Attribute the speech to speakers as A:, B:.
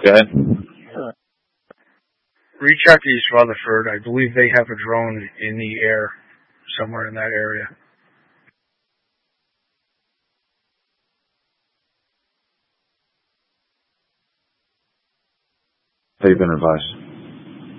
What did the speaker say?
A: Go ahead.
B: Reach out to East Rutherford. I believe they have a drone in the air somewhere in that area.
A: Have you been advised?